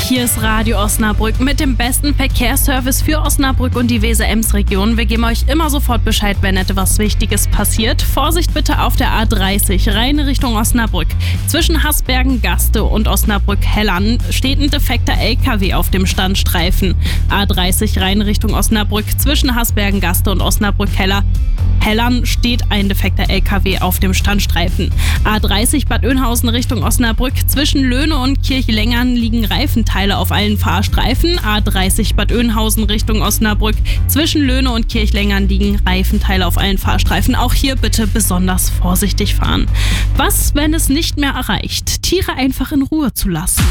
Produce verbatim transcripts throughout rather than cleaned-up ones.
Hier ist Radio Osnabrück mit dem besten Verkehrsservice für Osnabrück und die Weser-Ems-Region. Wir geben euch immer sofort Bescheid, wenn etwas Wichtiges passiert. Vorsicht bitte auf der A dreißig, rein Richtung Osnabrück. Zwischen Hasbergen-Gaste und Osnabrück-Hellern steht ein defekter L K W auf dem Standstreifen. A dreißig, rein Richtung Osnabrück. Zwischen Hasbergen-Gaste und Osnabrück-Hellern Hellern steht ein defekter L K W auf dem Standstreifen. A dreißig Bad Oeynhausen Richtung Osnabrück. Zwischen Löhne und Kirchlengern liegen Reifenteile auf allen Fahrstreifen. A dreißig Bad Oeynhausen Richtung Osnabrück. Zwischen Löhne und Kirchlengern liegen Reifenteile auf allen Fahrstreifen. Auch hier bitte besonders vorsichtig fahren. Was, wenn es nicht mehr erreicht, Tiere einfach in Ruhe zu lassen?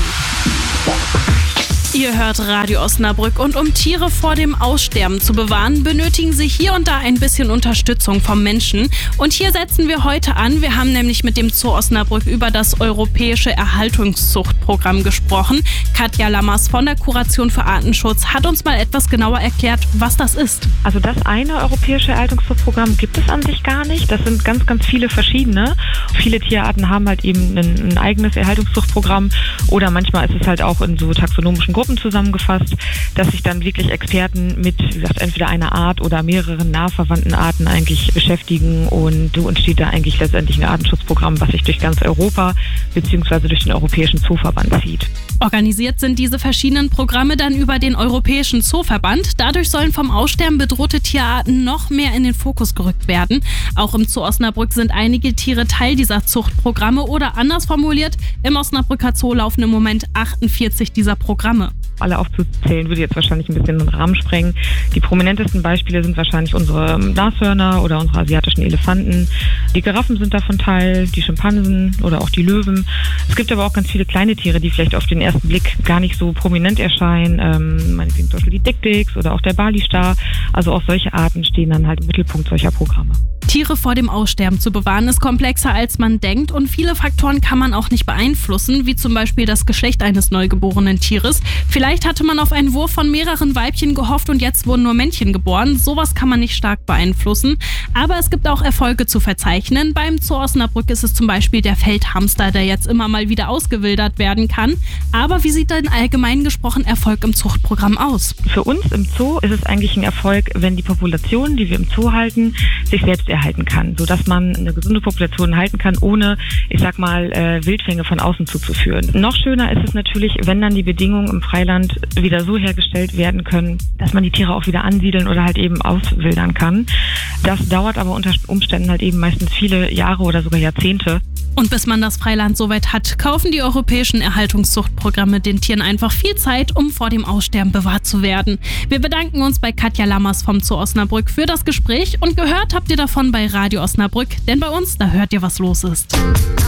Ihr hört Radio Osnabrück und um Tiere vor dem Aussterben zu bewahren, benötigen sie hier und da ein bisschen Unterstützung vom Menschen. Und hier setzen wir heute an. Wir haben nämlich mit dem Zoo Osnabrück über das europäische Erhaltungszuchtprogramm gesprochen. Katja Lammers von der Kuration für Artenschutz hat uns mal etwas genauer erklärt, was das ist. Also das eine europäische Erhaltungszuchtprogramm gibt es an sich gar nicht. Das sind ganz, ganz viele verschiedene. Viele Tierarten haben halt eben ein, ein eigenes Erhaltungszuchtprogramm oder manchmal ist es halt auch in so taxonomischen Gruppen zusammengefasst, dass sich dann wirklich Experten mit, wie gesagt, entweder einer Art oder mehreren nah verwandten Arten eigentlich beschäftigen und so entsteht da eigentlich letztendlich ein Artenschutzprogramm, was sich durch ganz Europa bzw. durch den Europäischen Zooverband zieht. Organisiert sind diese verschiedenen Programme dann über den Europäischen Zooverband. Dadurch sollen vom Aussterben bedrohte Tierarten noch mehr in den Fokus gerückt werden. Auch im Zoo Osnabrück sind einige Tiere Teil dieser Zuchtprogramme oder anders formuliert, im Osnabrücker Zoo laufen im Moment achtundvierzig dieser Programme. Alle aufzuzählen würde jetzt wahrscheinlich ein bisschen den Rahmen sprengen. Die prominentesten Beispiele sind wahrscheinlich unsere Nashörner oder unsere asiatischen Elefanten. Die Giraffen sind davon Teil, die Schimpansen oder auch die Löwen. Es gibt aber auch ganz viele kleine Tiere, die vielleicht auf den ersten Blick gar nicht so prominent erscheinen. Ähm, meinetwegen zum Beispiel die Dick-Dicks oder auch der Bali-Star. Also auch solche Arten stehen dann halt im Mittelpunkt solcher Programme. Tiere vor dem Aussterben zu bewahren ist komplexer als man denkt und viele Faktoren kann man auch nicht beeinflussen, wie zum Beispiel das Geschlecht eines neugeborenen Tieres. Vielleicht hatte man auf einen Wurf von mehreren Weibchen gehofft und jetzt wurden nur Männchen geboren. Sowas kann man nicht stark beeinflussen. Aber es gibt auch Erfolge zu verzeichnen. Beim Zoo Osnabrück ist es zum Beispiel der Feldhamster, der jetzt immer mal wieder ausgewildert werden kann. Aber wie sieht denn allgemein gesprochen Erfolg im Zuchtprogramm aus? Für uns im Zoo ist es eigentlich ein Erfolg, wenn die Population, die wir im Zoo halten, sich selbst erhalten kann, sodass man eine gesunde Population halten kann, ohne, ich sag mal, äh, Wildfänge von außen zuzuführen. Noch schöner ist es natürlich, wenn dann die Bedingungen im Freiland wieder so hergestellt werden können, dass man die Tiere auch wieder ansiedeln oder halt eben auswildern kann. Das dauert aber unter Umständen halt eben meistens viele Jahre oder sogar Jahrzehnte. Und bis man das Freiland soweit hat, kaufen die europäischen Erhaltungszuchtprogramme den Tieren einfach viel Zeit, um vor dem Aussterben bewahrt zu werden. Wir bedanken uns bei Katja Lammers vom Zoo Osnabrück für das Gespräch und gehört habt ihr davon bei Radio Osnabrück, denn bei uns, da hört ihr, was los ist.